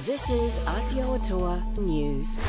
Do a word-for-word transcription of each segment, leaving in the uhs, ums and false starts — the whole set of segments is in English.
This is Aotearoa News.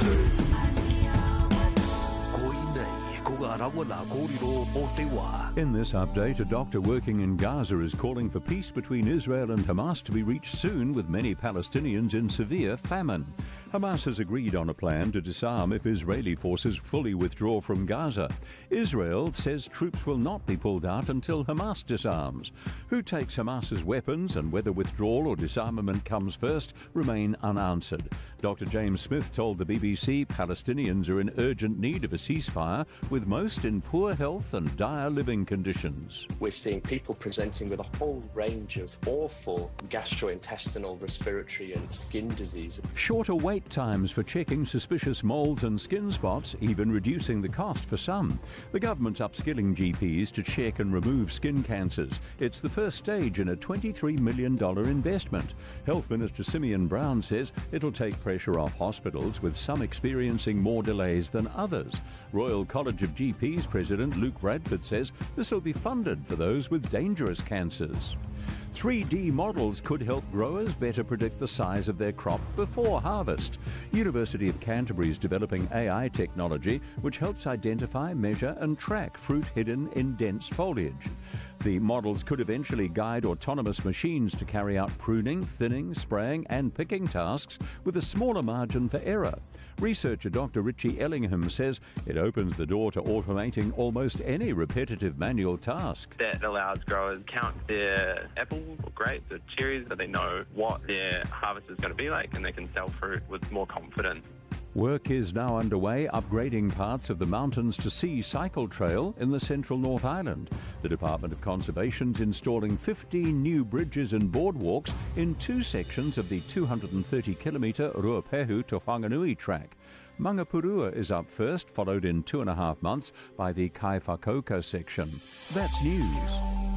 In this update, a doctor working in Gaza is calling for peace between Israel and Hamas to be reached soon, with many Palestinians in severe famine. Hamas has agreed on a plan to disarm if Israeli forces fully withdraw from Gaza. Israel says troops will not be pulled out until Hamas disarms. Who takes Hamas's weapons and whether withdrawal or disarmament comes first remain unanswered. Doctor James Smith told the B B C Palestinians are in urgent need of a ceasefire, with most in poor health and dire living conditions. We're seeing people presenting with a whole range of awful gastrointestinal, respiratory and skin disease. Shorter wait times for checking suspicious moles and skin spots, even reducing the cost for some. The government's upskilling G Ps to check and remove skin cancers. It's the first stage in a twenty-three million dollars investment. Health Minister Simeon Brown says it'll take pressure off hospitals, with some experiencing more delays than others. Royal College of G Ps President Luke Bradford says this will be funded for those with dangerous cancers. three D models could help growers better predict the size of their crop before harvest. University of Canterbury is developing A I technology which helps identify, measure and track fruit hidden in dense foliage. The models could eventually guide autonomous machines to carry out pruning, thinning, spraying and picking tasks with a smaller margin for error. Researcher Doctor Richie Ellingham says it opens the door to automating almost any repetitive manual task. That allows growers to count their apples or grapes or cherries, so they know what their harvest is going to be like and they can sell fruit with more confidence. Work is now underway upgrading parts of the Mountains to Sea cycle trail in the central North Island. The Department of Conservation's installing fifteen new bridges and boardwalks in two sections of the two hundred thirty kilometre Ruapehu to Whanganui track. Mangapurua is up first, followed in two and a half months by the Kaifakauka section. That's news.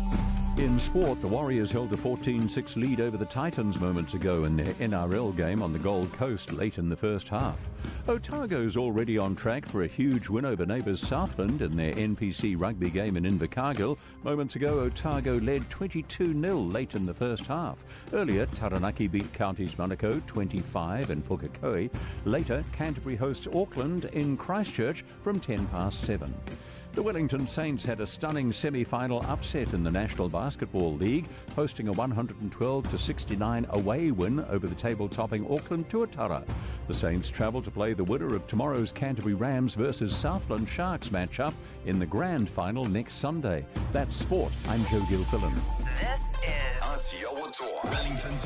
In sport, the Warriors held a fourteen six lead over the Titans moments ago in their N R L game on the Gold Coast late in the first half. Otago's already on track for a huge win over neighbours Southland in their N P C rugby game in Invercargill. Moments ago, Otago led twenty-two nil late in the first half. Earlier, Taranaki beat Counties Manukau twenty-five in Pukekohe. Later, Canterbury hosts Auckland in Christchurch from ten past seven. The Wellington Saints had a stunning semi-final upset in the National Basketball League, hosting a one hundred twelve to sixty-nine away win over the table-topping Auckland Tuatara. The Saints travel to play the winner of tomorrow's Canterbury Rams versus Southland Sharks matchup in the grand final next Sunday. That's sport. I'm Joe Gilfillan. This is Aotearoa Wellington's